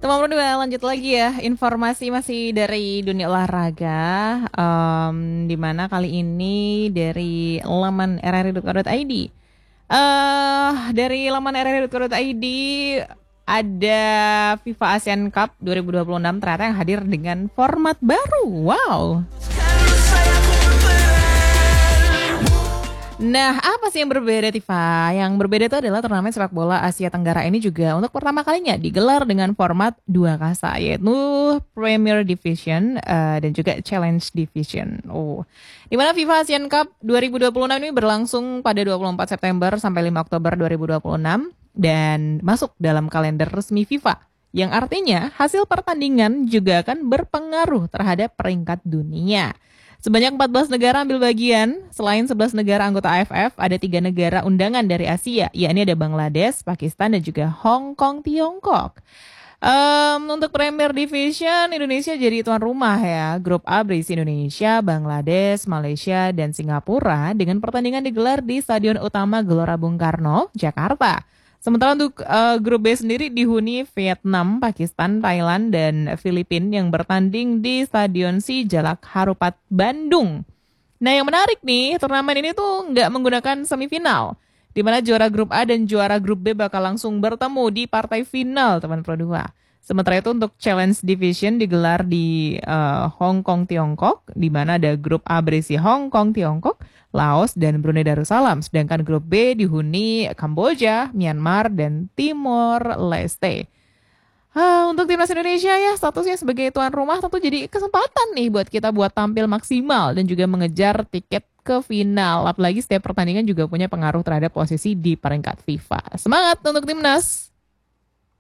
Teman berdua lanjut lagi ya, informasi masih dari dunia olahraga, di mana kali ini dari laman rri.co.id. Dari laman rri.co.id ada FIFA Asian Cup 2026 ternyata yang hadir dengan format baru. Wow. Nah, apa sih yang berbeda, Tifa? Yang berbeda itu adalah turnamen sepak bola Asia Tenggara ini juga untuk pertama kalinya digelar dengan format dua kasta, yaitu Premier Division dan juga Challenge Division. Di mana FIFA Asian Cup 2026 ini berlangsung pada 24 September sampai 5 Oktober 2026 dan masuk dalam kalender resmi FIFA. Yang artinya hasil pertandingan juga akan berpengaruh terhadap peringkat dunia. Sebanyak 14 negara ambil bagian. Selain 11 negara anggota AFF, ada 3 negara undangan dari Asia, yakni ada Bangladesh, Pakistan, dan juga Hong Kong, Tiongkok. Untuk Premier Division, Indonesia jadi tuan rumah ya. Grup A berisi Indonesia, Bangladesh, Malaysia, dan Singapura dengan pertandingan digelar di Stadion Utama Gelora Bung Karno, Jakarta. Sementara untuk grup B sendiri dihuni Vietnam, Pakistan, Thailand, dan Filipina yang bertanding di Stadion Sijalak Harupat, Bandung. Nah yang menarik nih, turnamen ini tuh nggak menggunakan semifinal, di mana juara grup A dan juara grup B bakal langsung bertemu di partai final, teman Pro 2. Sementara itu untuk Challenge Division digelar di Hong Kong, Tiongkok, di mana ada grup A berisi Hong Kong, Tiongkok, Laos, dan Brunei Darussalam. Sedangkan grup B dihuni Kamboja, Myanmar, dan Timor Leste. Untuk timnas Indonesia ya statusnya sebagai tuan rumah tentu jadi kesempatan nih buat kita buat tampil maksimal dan juga mengejar tiket ke final. Apalagi setiap pertandingan juga punya pengaruh terhadap posisi di peringkat FIFA. Semangat untuk timnas!